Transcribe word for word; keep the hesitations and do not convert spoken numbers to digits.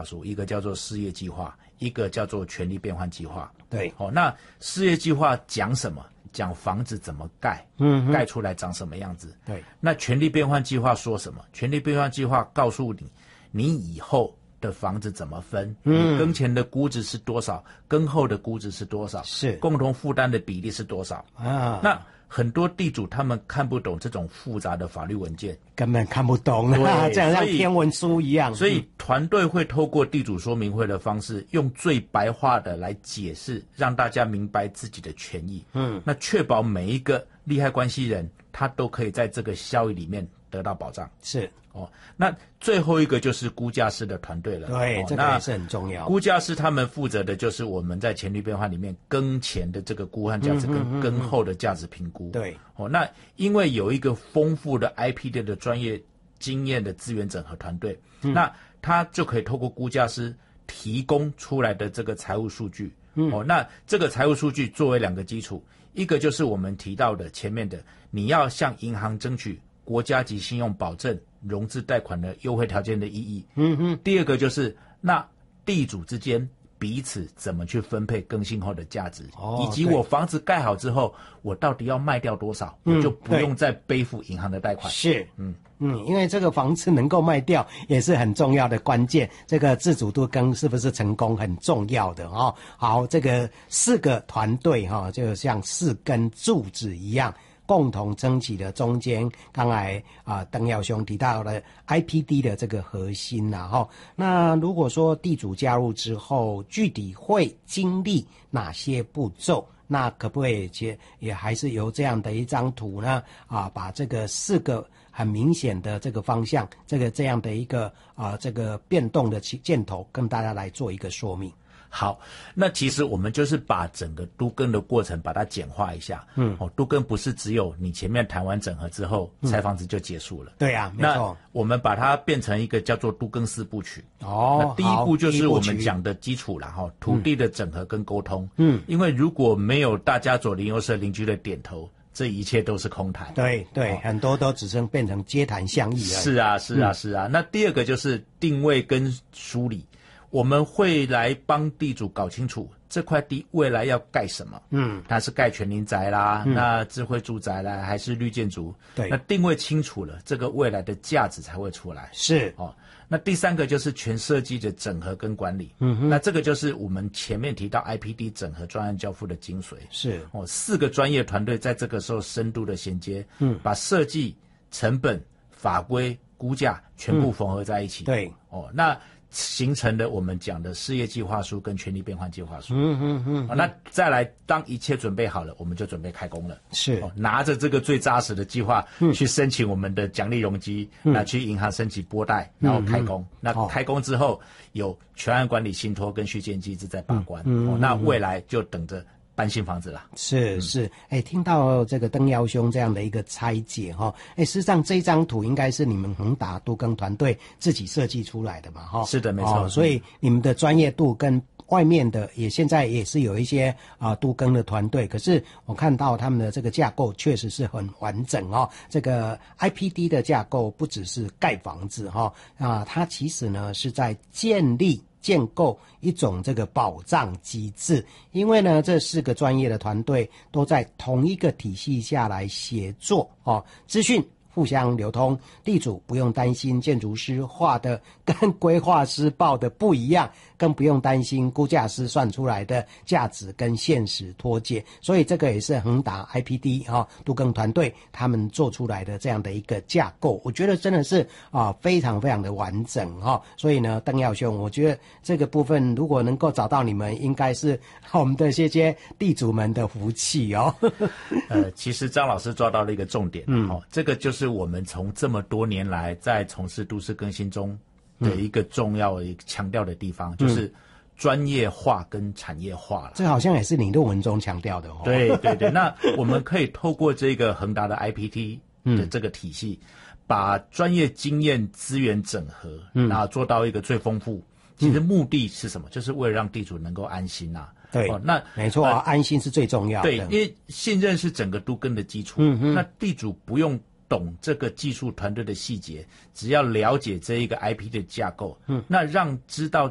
划书，一个叫做事业计划，一个叫做权利变换计划。 对， 哦，那事业计划讲什么？讲房子怎么盖， 嗯， 盖出来长什么样子。 对， 那权利变换计划说什么？权利变换计划告诉你，你以后的房子怎么分，嗯，你更前的估值是多少，更后的估值是多少， 是共同负担的比例是多少啊？ 那很多地主他们看不懂这种复杂的法律文件， 根本看不懂啊，这样像天文书一样。 所以团队会透过地主说明会的方式，用最白话的来解释，让大家明白自己的权益。嗯，那确保每一个利害关系人，他都可以在这个效益里面得到保障。 是。 哦，那最后一个就是估价师的团队了。 对， 哦、 这个也是很重要。 估价师他们负责的就是我们在权利变换里面更前的这个估换价值跟更后的价值评估。 对、嗯嗯嗯， 哦，那因为有一个丰富的 I P D 的专业经验的资源整合团队，嗯、那他就可以透过估价师提供出来的这个财务数据。嗯，哦，那这个财务数据作为两个基础，一个就是我们提到的前面的，你要向银行争取国家级信用保证融资贷款的优惠条件的意义。嗯哼。第二个就是那地主之间彼此怎么去分配更新后的价值，哦、以及我房子盖好之后，我到底要卖掉多少，嗯、我就不用再背负银行的贷款。 是，嗯嗯，因为这个房子能够卖掉也是很重要的关键，这个自主都更是不是成功很重要的哦。好，这个四个团队哈、哦，就像四根柱子一样。共同撑起了中间，刚才啊邓耀兄提到了 I P D 的这个核心啦哈。那如果说地主加入之后，具体会经历哪些步骤？那可不可以也也还是由这样的一张图呢？啊，把这个四个很明显的这个方向，这个这样的一个啊这个变动的箭头，跟大家来做一个说明。 好，那其实我们就是把整个都更的过程把它简化一下。嗯，哦，都更不是只有你前面谈完整合之后，嗯、拆房子就结束了。 对啊，没错。 那我们把它变成一个叫做都更四部曲。 哦， 那第一步就是我们讲的基础啦，哈，土地的整合跟沟通。嗯，因为如果没有大家左邻右舍邻居的点头，这一切都是空谈。 对对、哦，很多都只剩变成街谈巷议了。 是啊，是啊，是啊。嗯、那第二个就是定位跟梳理。我们会来帮地主搞清楚这块地未来要盖什么，嗯，它是盖全龄宅啦，嗯、那智慧住宅啦，还是绿建筑？对，那定位清楚了，这个未来的价值才会出来。 是哦，那第三个就是全设计的整合跟管理，嗯哼，那这个就是我们前面提到 I P D 整合专案交付的精髓。 是哦，四个专业团队在这个时候深度的衔接，嗯，把设计、成本、法规、估价全部缝合在一起。嗯、对，哦，那。形成的我们讲的事业计划书跟权利变换计划书。嗯嗯嗯、哦。那再来，当一切准备好了，我们就准备开工了。 是、 哦，拿着这个最扎实的计划、嗯、去申请我们的奖励容积，嗯、那去银行申请拨贷，然后开工。嗯嗯、那开工之后，有全案管理信托跟续建机制在把关。嗯嗯哦、那未来就等着搬新房子了。 是是，哎、嗯，听到这个邓耀兄这样的一个拆解哈，哎，事实上这张图应该是你们宏达都更团队自己设计出来的嘛哈？ 是的，没错、 哦。所以你们的专业度跟外面的也现在也是有一些啊都更的团队，可是我看到他们的这个架构确实是很完整哦。这个 I P D 的架构不只是盖房子哈啊，它其实呢是在建立。建构一种这个保障机制，因为呢，这四个专业的团队都在同一个体系下来协作哦，资讯互相流通，地主不用担心建筑师画的跟规划师报的不一样，更不用担心估价师算出来的价值跟现实脱节。所以这个也是宏达 I P D 哈、哦、都更团队他们做出来的这样的一个架构，我觉得真的是啊非常非常的完整哈、哦。所以呢，邓耀兄，我觉得这个部分如果能够找到你们，应该是我们的这些地主们的福气哦。 呃，其实张老师抓到了一个重点，嗯，哦，这个就是我们从这么多年来在从事都市更新中的一个重要的强调的地方，嗯、就是专业化跟产业化了。 这好像也是你论文中强调的哦。 对对对，那我们可以透过这个宏达的 I P T 的这个体系，嗯、把专业经验资源整合，嗯，然后做到一个最丰富。其实目的是什么？嗯、就是为了让地主能够安心啊。 对，哦、那没错、啊呃，安心是最重要的。 对，因为信任是整个都更的基础。嗯嗯，那地主不用懂这个技术团队的细节，只要了解这一个 I P 的架构，嗯，那让知道